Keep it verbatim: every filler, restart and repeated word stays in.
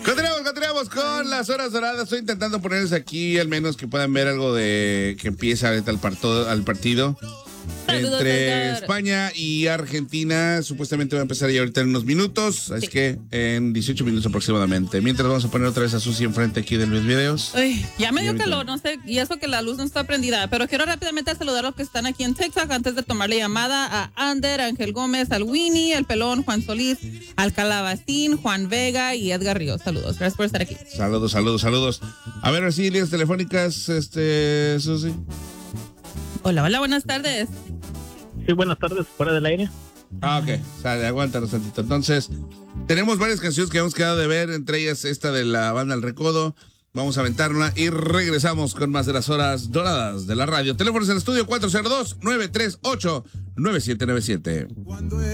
Continuamos, continuamos con las horas doradas. Estoy intentando ponerles aquí al menos que puedan ver algo de que empieza ahorita el, parto, al partido. Saludos, Entre Edgar. España y Argentina. Supuestamente va a empezar ya ahorita en unos minutos. Así Sí. que en dieciocho minutos aproximadamente. Mientras vamos a poner otra vez a Susi enfrente aquí de los videos. Ay, ya me Y dio ahorita- calor, no sé, y eso que la luz no está prendida, pero quiero rápidamente saludar a los que están aquí en TikTok antes de tomar la llamada, a Ander, Ángel Gómez, al Winnie, el Pelón, Juan Solís, al Calabacín, Juan Vega y Edgar Ríos. Saludos, gracias por estar aquí. Saludos, saludos, saludos. A ver, así líneas telefónicas, este, Susi. Hola, hola, buenas tardes. Sí, buenas tardes, fuera del aire. Ah, ok, sale, aguántanos tantito. Entonces, tenemos varias canciones que hemos quedado de ver, entre ellas esta de la banda El Recodo. Vamos a aventarla y regresamos con más de las horas doradas de la radio. Teléfonos en el estudio cuatro cero dos, nueve tres ocho, nueve siete nueve siete.